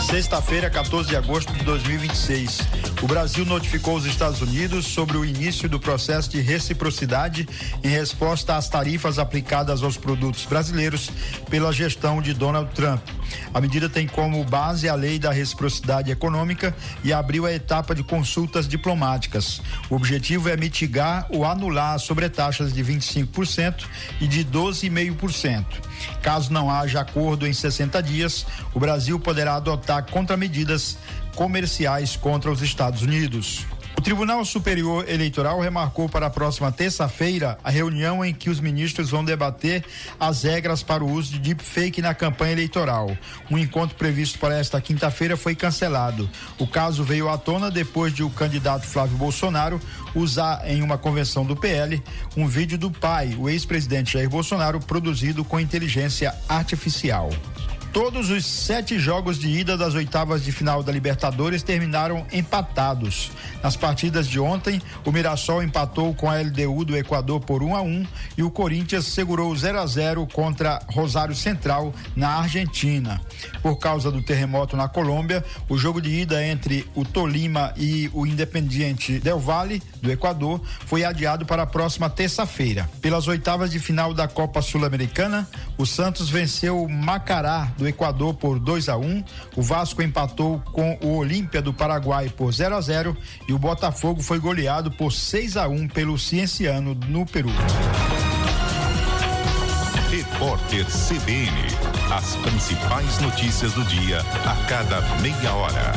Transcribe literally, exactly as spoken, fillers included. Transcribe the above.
Sexta-feira, quatorze de agosto de dois mil e vinte e seis. O Brasil notificou os Estados Unidos sobre o início do processo de reciprocidade em resposta às tarifas aplicadas aos produtos brasileiros pela gestão de Donald Trump. A medida tem como base a lei da reciprocidade econômica e abriu a etapa de consultas diplomáticas. O objetivo é mitigar ou anular as sobretaxas de vinte e cinco por cento e de doze vírgula cinco por cento. Caso não haja acordo em sessenta dias, o Brasil poderá adotar contramedidas comerciais contra os Estados Unidos. O Tribunal Superior Eleitoral remarcou para a próxima terça-feira a reunião em que os ministros vão debater as regras para o uso de deepfake na campanha eleitoral. Um encontro previsto para esta quinta-feira foi cancelado. O caso veio à tona depois de o candidato Flávio Bolsonaro usar em uma convenção do P L um vídeo do pai, o ex-presidente Jair Bolsonaro, produzido com inteligência artificial. Todos os sete jogos de ida das oitavas de final da Libertadores terminaram empatados. Nas partidas de ontem, o Mirassol empatou com a L D U do Equador por um a um e o Corinthians segurou zero a zero contra Rosário Central na Argentina. Por causa do terremoto na Colômbia, o jogo de ida entre o Tolima e o Independiente del Valle do Equador foi adiado para a próxima terça-feira. Pelas oitavas de final da Copa Sul-Americana, o Santos venceu o Macará do Equador por dois a um, o Vasco empatou com o Olímpia do Paraguai por zero a zero e o Botafogo foi goleado por seis a um pelo Cienciano no Peru. Repórter C B N, as principais notícias do dia a cada meia hora.